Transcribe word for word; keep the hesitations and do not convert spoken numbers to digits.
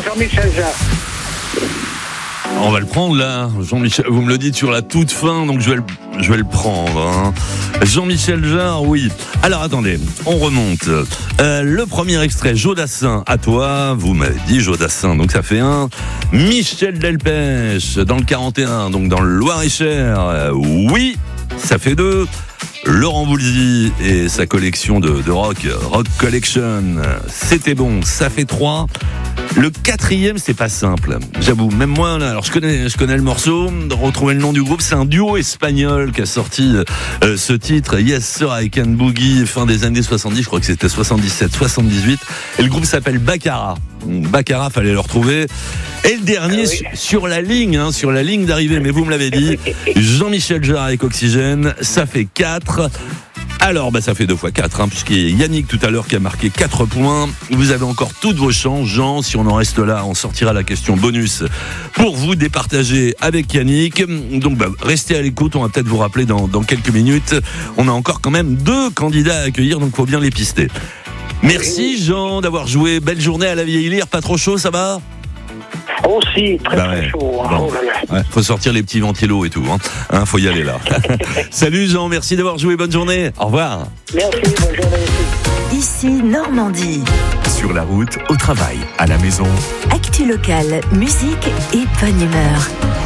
Jean-Michel Jarre. On va le prendre là, Jean-Michel, vous me le dites sur la toute fin, donc je vais le, je vais le prendre. Hein. Jean-Michel Jarre, oui. Alors attendez, on remonte. Euh, le premier extrait, Jodassin, à toi, vous m'avez dit Jodassin, donc ça fait un. Michel Delpech, dans le quarante et un, donc dans le Loir-et-Cher, euh, oui, ça fait deux. Laurent Voulzy et sa collection de, de rock, Rock Collection, c'était bon, ça fait trois. Le quatrième, c'est pas simple, j'avoue. Même moi, là, alors je connais, je connais le morceau. Retrouver le nom du groupe, c'est un duo espagnol qui a sorti euh, ce titre, Yes Sir I Can Boogie, fin des années soixante-dix. Je crois que c'était soixante-dix-sept, soixante-dix-huit. Et le groupe s'appelle Baccarat. Baccarat, fallait le retrouver. Et le dernier ah oui. sur la ligne, hein, sur la ligne d'arrivée. Mais vous me l'avez dit, Jean-Michel Jarre avec Oxygène, ça fait quatre. Alors, bah, ça fait deux fois quatre, hein, puisqu'il y a Yannick tout à l'heure qui a marqué quatre points. Vous avez encore toutes vos chances, Jean. Si on en reste là, on sortira la question bonus pour vous départager avec Yannick. Donc, bah, restez à l'écoute. On va peut-être vous rappeler dans, dans quelques minutes. On a encore quand même deux candidats à accueillir, donc faut bien les pister. Merci, Jean, d'avoir joué. Belle journée à la Vieille Lyre. Pas trop chaud, ça va ? Aussi, très bah très ouais. chaud. Hein. Bon. Oh ouais, faut sortir les petits ventilos et tout. Hein. Hein, faut y aller là. Salut Jean, merci d'avoir joué. Bonne journée. Au revoir. Merci, bonne journée. Ici Normandie. Sur la route, au travail, à la maison. Actu locale, musique et bonne humeur.